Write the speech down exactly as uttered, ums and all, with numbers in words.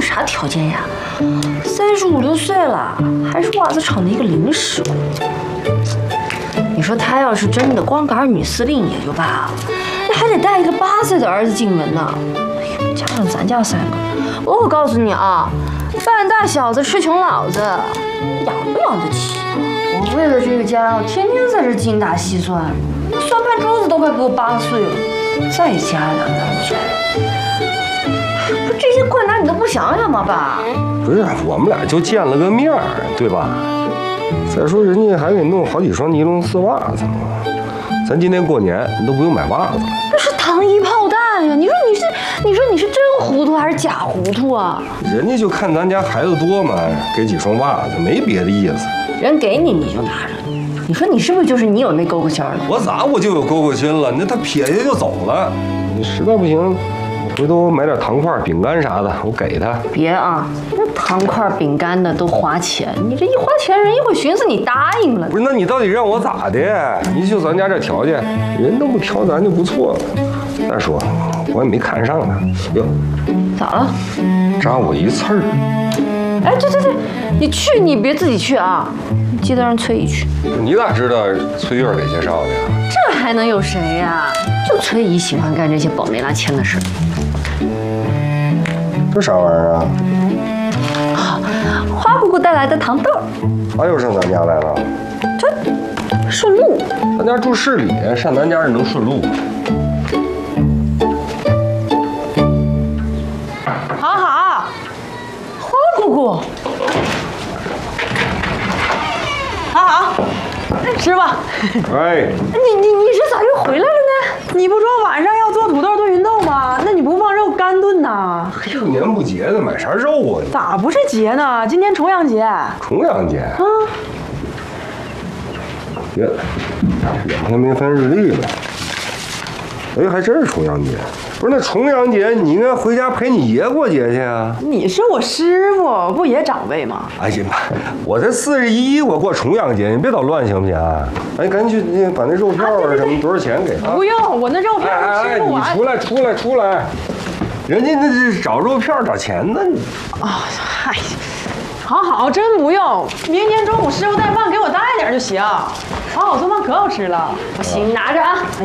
有啥条件呀？三十五六岁了，还是袜子厂的一个临时工。你说他要是真的光杆女司令也就罢了，那还得带一个八岁的儿子进门呢。哎呦，加上咱家三个，我可告诉你啊，饭大小子吃穷老子，养不养得起？我为了这个家，我天天在这精打细算，那算盘珠子都快给我扒碎了，再加两张嘴。不，这些困难你都不想想吗，爸？ 不是，我们俩就见了个面儿，对吧？再说人家还给弄好几双尼龙丝袜子呢，咱今年过年你都不用买袜子了。 那是糖衣炮弹呀！你说你是，你说你是真糊涂还是假糊涂啊？ 人家就看咱家孩子多嘛，给几双袜子，没别的意思。 人给你你就拿着，你说你是不是就是你有那勾勾心儿呢？ 我咋我就有勾勾心了？那他撇下就走了，你实在不行，回头买点糖块、饼干啥的，我给他。 别啊，那糖块、饼干的都花钱，你这一花钱，人家会寻思你答应了。 不是，那你到底让我咋的？你就咱家这条件，人都不挑咱就不错了。再说，我也没看上他。哟， 咋了？ 扎我一刺儿。 哎，对对对，你去你别自己去啊，你记得让崔姨去。 你咋知道崔月给介绍的呀？ 这还能有谁呀？就崔姨喜欢干这些保媒拉纤的事。 这啥玩意儿啊？ 花姑姑带来的糖豆。 他又上咱家来了？ 这顺路。 咱家住市里，上咱家是能顺路。 好好，花姑姑。 好好，吃吧。 哎， 你你你这咋又回来了呢？ 你不说晚上要做土豆炖芸豆吗？那你不放肉干炖呐？ 不年不节的，买啥肉啊？ 咋不是节呢？今天重阳节。 重阳节啊？别，两天没翻日历了。哎，还真是重阳节。不是，那重阳节你应该回家陪你爷过节去啊。 你是我师傅，不也长辈吗？ 哎呀妈，我才四十一，我过重阳节，你别捣乱行不行啊？哎，赶紧去把那肉票啊什么多少钱给他。 不用，我那肉票哎哎， 吃不完。 你出来出来出来，人家那是找肉票找钱呢。你啊，嗨，好好，真不用。明天中午师傅带饭给我带点就行。好好做饭可好吃了。 不行，拿着啊。